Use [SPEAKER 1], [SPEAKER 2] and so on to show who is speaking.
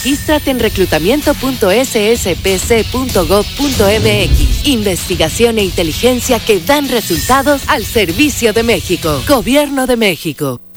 [SPEAKER 1] Regístrate en reclutamiento.sspc.gov.mx. Investigación e inteligencia que dan resultados al servicio de México. Gobierno de México.